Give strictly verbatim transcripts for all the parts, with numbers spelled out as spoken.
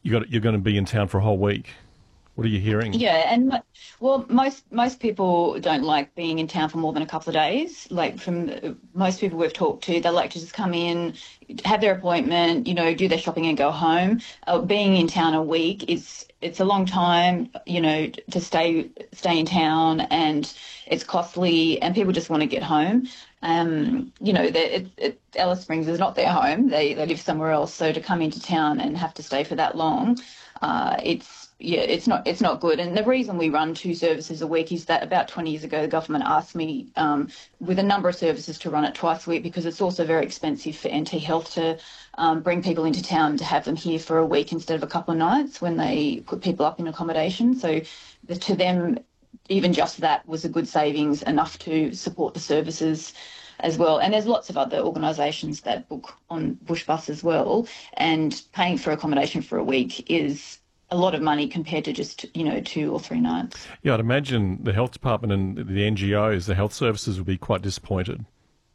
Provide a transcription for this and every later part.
you got you're going to be in town for a whole week. What are you hearing? Yeah, and mo- well, most most people don't like being in town for more than a couple of days. Like from uh, most people we've talked to, they like to just come in, have their appointment, you know, do their shopping and go home. Uh, being in town a week is it's a long time, you know, to stay stay in town, and it's costly, and people just want to get home. Um, you know, it, it, Alice Springs is not their home; they they live somewhere else. So to come into town and have to stay for that long, uh, it's yeah, it's not it's not good. And the reason we run two services a week is that about twenty years ago, the government asked me um, with a number of services to run it twice a week, because it's also very expensive for N T Health to um, bring people into town to have them here for a week instead of a couple of nights when they put people up in accommodation. So the, to them, even just that was a good savings, enough to support the services as well. And there's lots of other organisations that book on Bush Bus as well, and paying for accommodation for a week is a lot of money compared to just, you know, two or three nights. Yeah, I'd imagine the health department and the N G Os, the health services, would be quite disappointed.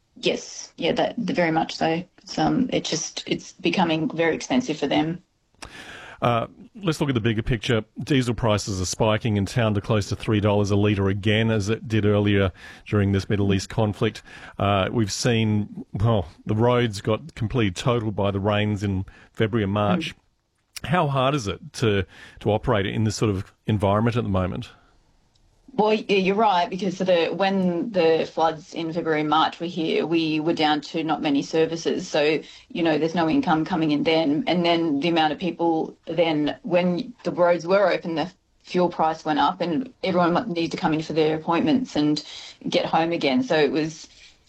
Yes, yeah, that very much so. It's, um, it just it's becoming very expensive for them. Uh, let's look at the bigger picture. Diesel prices are spiking in town to close to three dollars a litre again, as it did earlier during this Middle East conflict. Uh, we've seen, well, the roads got completely totaled by the rains in February and March. Mm. How hard is it to, to operate in this sort of environment at the moment? Well, yeah, you're right, because the, when the floods in February and March were here, we were down to not many services. So, you know, there's no income coming in then. And then the amount of people then, when the roads were open, the fuel price went up and everyone needed to come in for their appointments and get home again. So it was,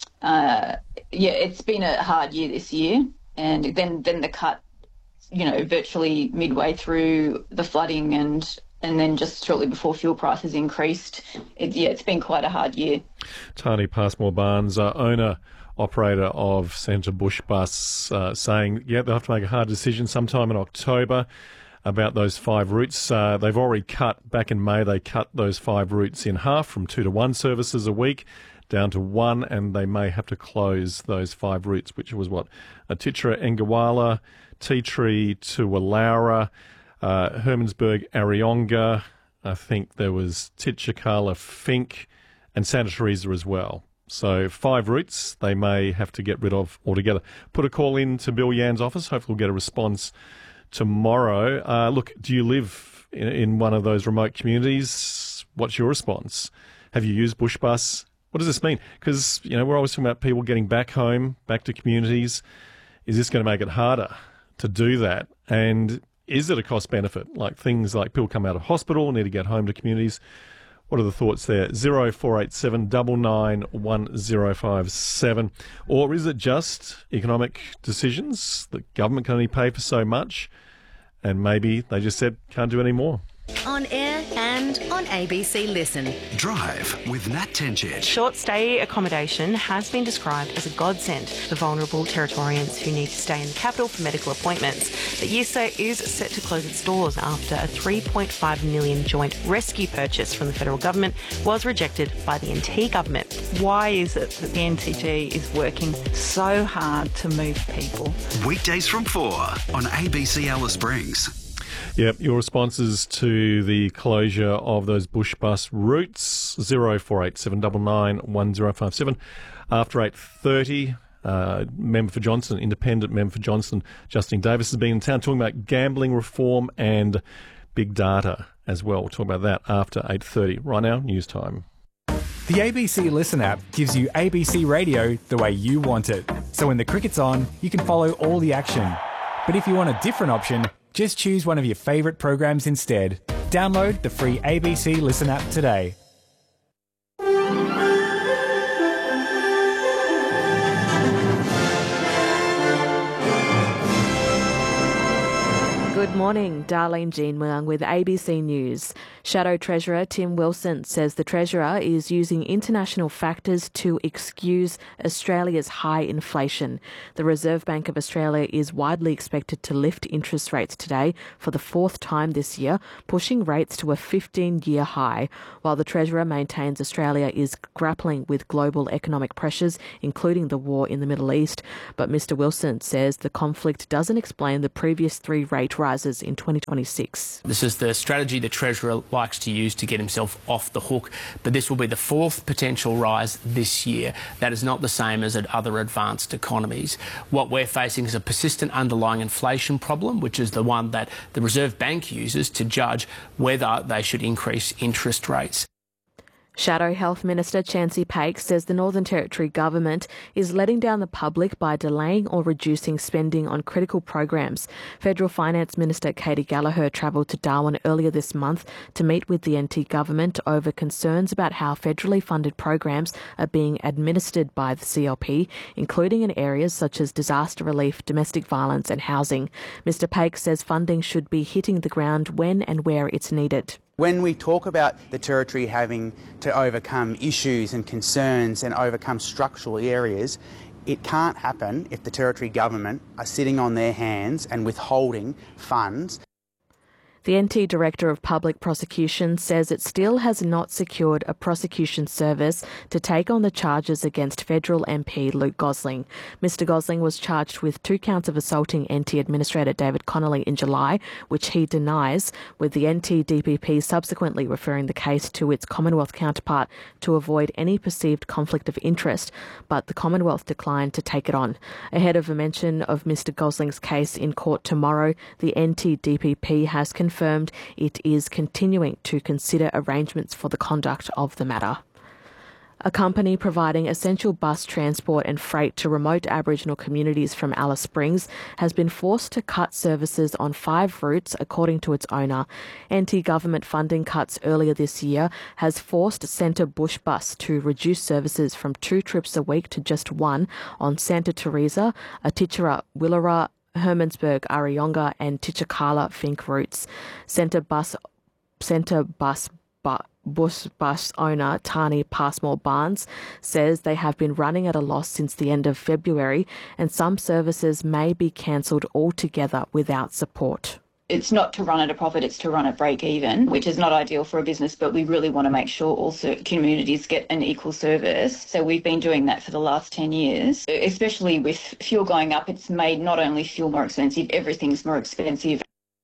uh, yeah, it's been a hard year this year. And then, then the cut, you know, virtually midway through the flooding and and then just shortly before fuel prices increased. It, yeah, it's been quite a hard year. Tani Passmore-Barnes, uh, owner, operator of Senator Bush Bus, uh, saying, yeah, they'll have to make a hard decision sometime in October about those five routes. Uh, they've already cut, back in May, they cut those five routes in half from two to one services a week down to one, and they may have to close those five routes, which was what? Uh, Titra, Engawala, Tea Tree to Walaura, Uh, Hermansburg, Arionga, I think there was Titchakala, Fink, and Santa Teresa as well. So five routes they may have to get rid of altogether. Put a call in to Bill Yann's office. Hopefully we'll get a response tomorrow. Uh, look, do you live in, in one of those remote communities? What's your response? Have you used Bush Bus? What does this mean? Because, you know, we're always talking about people getting back home, back to communities. Is this going to make it harder to do that? And is it a cost benefit? Like things like people come out of hospital, need to get home to communities. What are the thoughts there? zero four eight seven nine nine one zero five seven. Or is it just economic decisions? The government can only pay for so much, and maybe they just said can't do any more. On air and on A B C Listen. Drive with Nat Tencic. Short stay accommodation has been described as a godsend for vulnerable Territorians who need to stay in the capital for medical appointments. But Y S A is set to close its doors after a three point five million dollars joint rescue purchase from the federal government was rejected by the N T government. Why is it that the N T G is working so hard to move people? Weekdays from four on A B C Alice Springs. Yep, your responses to the closure of those Bush Bus routes, zero four eight seven nine nine one zero five seven. After eight thirty, uh, member for Johnston, independent member for Johnston, Justine Davis has been in town talking about gambling reform and big data as well. We'll talk about that after eight thirty. Right now, news time. The A B C Listen app gives you A B C radio the way you want it. So when the cricket's on, you can follow all the action. But if you want a different option, just choose one of your favourite programs instead. Download the free A B C Listen app today. Good morning, Darlene Jean Leung with A B C News. Shadow Treasurer Tim Wilson says the Treasurer is using international factors to excuse Australia's high inflation. The Reserve Bank of Australia is widely expected to lift interest rates today for the fourth time this year, pushing rates to a fifteen-year high, while the Treasurer maintains Australia is grappling with global economic pressures, including the war in the Middle East. But Mr Wilson says the conflict doesn't explain the previous three rate rises rises in twenty twenty-six. This is the strategy the Treasurer likes to use to get himself off the hook, but this will be the fourth potential rise this year. That is not the same as at other advanced economies. What we're facing is a persistent underlying inflation problem, which is the one that the Reserve Bank uses to judge whether they should increase interest rates. Shadow Health Minister Chancey Paik says the Northern Territory government is letting down the public by delaying or reducing spending on critical programs. Federal Finance Minister Katie Gallagher travelled to Darwin earlier this month to meet with the N T government over concerns about how federally funded programs are being administered by the C L P, including in areas such as disaster relief, domestic violence and housing. Mister Paik says funding should be hitting the ground when and where it's needed. When we talk about the Territory having to overcome issues and concerns and overcome structural areas, it can't happen if the Territory government are sitting on their hands and withholding funds. The N T Director of Public Prosecution says it still has not secured a prosecution service to take on the charges against federal M P Luke Gosling. Mister Gosling was charged with two counts of assaulting N T Administrator David Connolly in July, which he denies, with the N T D P P subsequently referring the case to its Commonwealth counterpart to avoid any perceived conflict of interest, but the Commonwealth declined to take it on. Ahead of a mention of Mister Gosling's case in court tomorrow, the N T D P P has confirmed confirmed it is continuing to consider arrangements for the conduct of the matter. A company providing essential bus transport and freight to remote Aboriginal communities from Alice Springs has been forced to cut services on five routes, according to its owner. Anti-government funding cuts earlier this year has forced Centre Bush Bus to reduce services from two trips a week to just one on Santa Teresa, Atitjara, Willara, Hermansburg, Arayonga and Tichakala Fink routes. Centre Bus Centre Bus bu- Bus Bus owner Tani Passmore Barnes says they have been running at a loss since the end of February and some services may be cancelled altogether without support. It's not to run at a profit, it's to run at break even, which is not ideal for a business, but we really want to make sure also communities get an equal service. So we've been doing that for the last ten years. Especially with fuel going up, it's made not only fuel more expensive, everything's more expensive.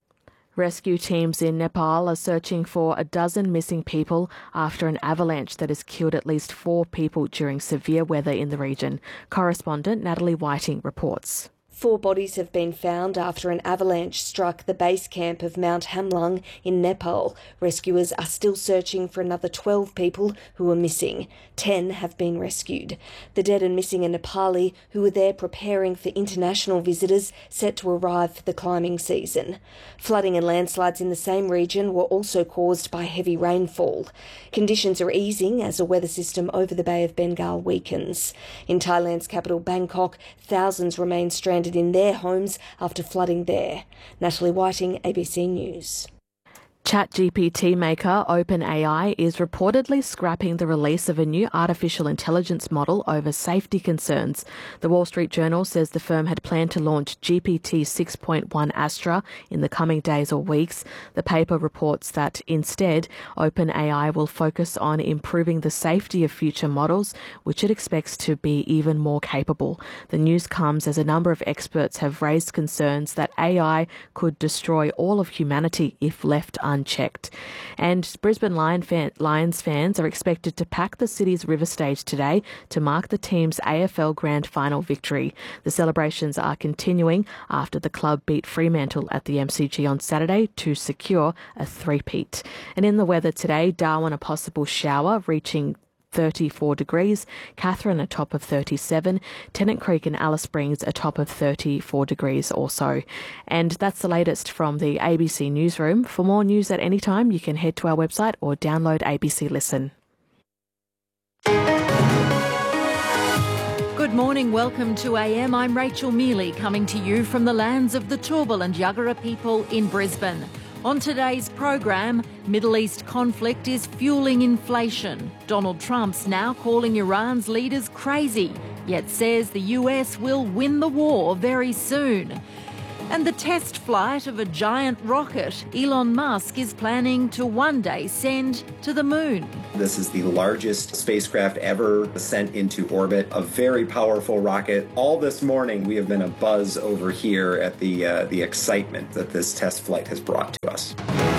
Rescue teams in Nepal are searching for a dozen missing people after an avalanche that has killed at least four people during severe weather in the region. Correspondent Natalie Whiting reports. Four bodies have been found after an avalanche struck the base camp of Mount Hamlung in Nepal. Rescuers are still searching for another twelve people who are missing. Ten have been rescued. The dead and missing are Nepali who were there preparing for international visitors set to arrive for the climbing season. Flooding and landslides in the same region were also caused by heavy rainfall. Conditions are easing as a weather system over the Bay of Bengal weakens. In Thailand's capital Bangkok, thousands remain stranded in their homes after flooding there. Natalie Whiting, A B C News. ChatGPT maker OpenAI is reportedly scrapping the release of a new artificial intelligence model over safety concerns. The Wall Street Journal says the firm had planned to launch G P T six point one Astra in the coming days or weeks. The paper reports that instead, OpenAI will focus on improving the safety of future models, which it expects to be even more capable. The news comes as a number of experts have raised concerns that A I could destroy all of humanity if left unchecked. Unchecked. And Brisbane Lion fan, Lions fans are expected to pack the city's River Stage today to mark the team's A F L Grand Final victory. The celebrations are continuing after the club beat Fremantle at the M C G on Saturday to secure a three-peat. And in the weather today, Darwin a possible shower reaching thirty-four degrees, Katherine a top of thirty-seven, Tennant Creek and Alice Springs a top of thirty-four degrees also. And that's the latest from the A B C Newsroom. For more news at any time, you can head to our website or download A B C Listen. Good morning, welcome to A M. I'm Rachel Mealy, coming to you from the lands of the Turrbal and Yuggera people in Brisbane. On today's program, Middle East conflict is fueling inflation. Donald Trump's now calling Iran's leaders crazy, yet says the U S will win the war very soon. And the test flight of a giant rocket Elon Musk is planning to one day send to the moon. This is the largest spacecraft ever sent into orbit, a very powerful rocket. All this morning we have been abuzz over here at the, uh, the excitement that this test flight has brought to us.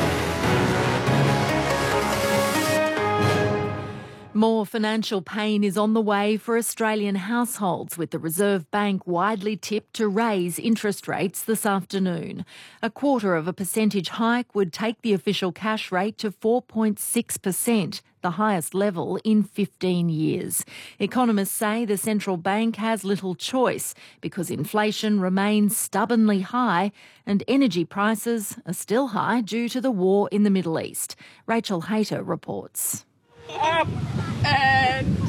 More financial pain is on the way for Australian households, with the Reserve Bank widely tipped to raise interest rates this afternoon. A quarter of a percentage hike would take the official cash rate to four point six percent, the highest level in fifteen years. Economists say the central bank has little choice because inflation remains stubbornly high and energy prices are still high due to the war in the Middle East. Rachel Hayter reports. Up and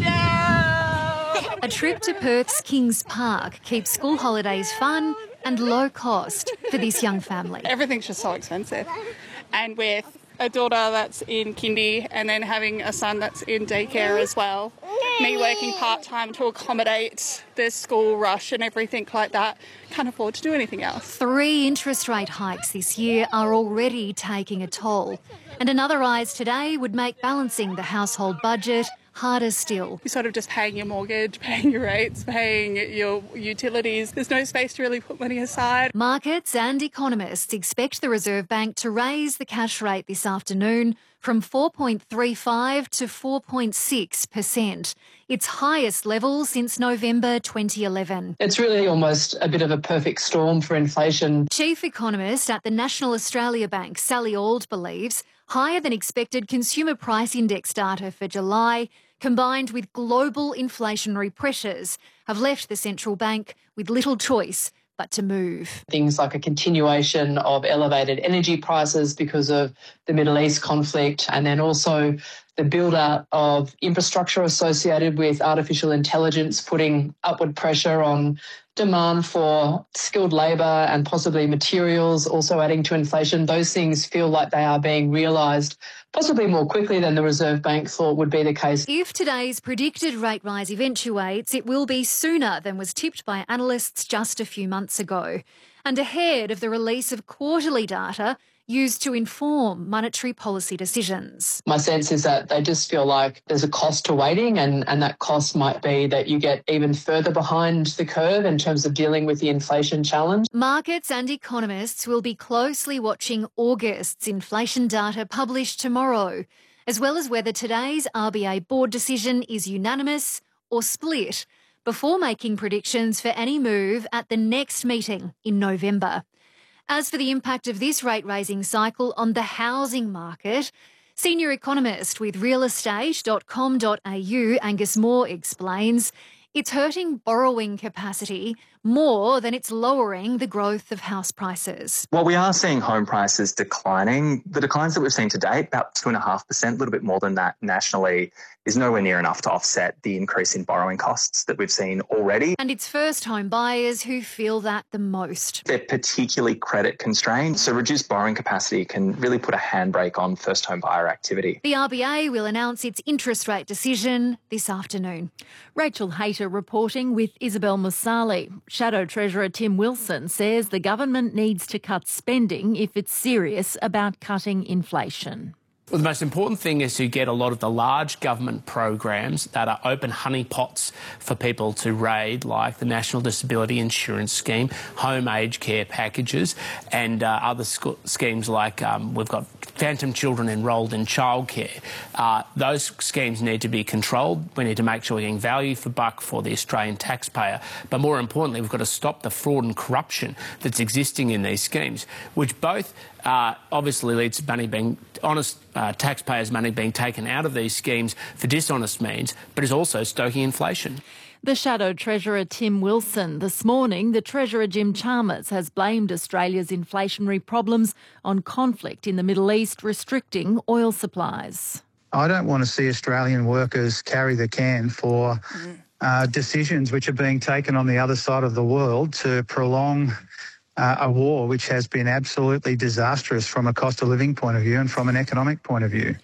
down. A trip to Perth's Kings Park keeps school holidays fun and low cost for this young family. Everything's just so expensive. And with a daughter that's in kindy and then having a son that's in daycare as well, me working part-time to accommodate the school rush and everything like that, can't afford to do anything else. Three interest rate hikes this year are already taking a toll. And another rise today would make balancing the household budget harder still. You're sort of just paying your mortgage, paying your rates, paying your utilities. There's no space to really put money aside. Markets and economists expect the Reserve Bank to raise the cash rate this afternoon from four point three five to four point six percent, its highest level since November twenty eleven. It's really almost a bit of a perfect storm for inflation. Chief economist at the National Australia Bank, Sally Auld, believes higher than expected consumer price index data for July, combined with global inflationary pressures, have left the central bank with little choice but to move. Things like a continuation of elevated energy prices because of the Middle East conflict, and then also the build-out of infrastructure associated with artificial intelligence, putting upward pressure on demand for skilled labour and possibly materials, also adding to inflation. Those things feel like they are being realised possibly more quickly than the Reserve Bank thought would be the case. If today's predicted rate rise eventuates, it will be sooner than was tipped by analysts just a few months ago, and ahead of the release of quarterly data used to inform monetary policy decisions. My sense is that they just feel like there's a cost to waiting, and, and that cost might be that you get even further behind the curve in terms of dealing with the inflation challenge. Markets and economists will be closely watching August's inflation data published tomorrow, as well as whether today's R B A board decision is unanimous or split, before making predictions for any move at the next meeting in November. As for the impact of this rate-raising cycle on the housing market, senior economist with real estate dot com dot a u Angus Moore explains it's hurting borrowing capacity more than it's lowering the growth of house prices. Well, we are seeing home prices declining. The declines that we've seen to date, about two point five percent, a little bit more than that nationally, is nowhere near enough to offset the increase in borrowing costs that we've seen already. And it's first-home buyers who feel that the most. They're particularly credit constrained, so reduced borrowing capacity can really put a handbrake on first-home buyer activity. The R B A will announce its interest rate decision this afternoon. Rachel Hayter reporting with Isabel Musali. Shadow Treasurer Tim Wilson says the government needs to cut spending if it's serious about cutting inflation. Well, the most important thing is to get a lot of the large government programs that are open honeypots for people to raid, like the National Disability Insurance Scheme, home aged care packages, and uh, other sc- schemes like um, we've got phantom children enrolled in childcare. Uh, those schemes need to be controlled. We need to make sure we're getting value for buck for the Australian taxpayer. But more importantly, we've got to stop the fraud and corruption that's existing in these schemes, which both uh, obviously leads to money being honest uh, taxpayers' money being taken out of these schemes for dishonest means, but is also stoking inflation. The Shadow Treasurer Tim Wilson. This morning, the Treasurer Jim Chalmers has blamed Australia's inflationary problems on conflict in the Middle East restricting oil supplies. I don't want to see Australian workers carry the can for uh, decisions which are being taken on the other side of the world to prolong Uh, a war which has been absolutely disastrous from a cost of living point of view and from an economic point of view.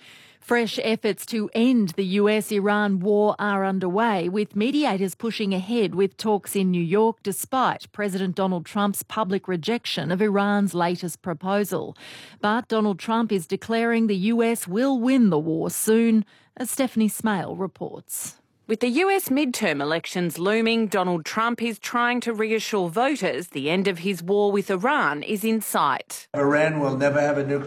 Fresh efforts to end the U S Iran war are underway, with mediators pushing ahead with talks in New York despite President Donald Trump's public rejection of Iran's latest proposal. But Donald Trump is declaring the U S will win the war soon, as Stephanie Smale reports. With the U S midterm elections looming, Donald Trump is trying to reassure voters the end of his war with Iran is in sight. Iran will never have a nuclear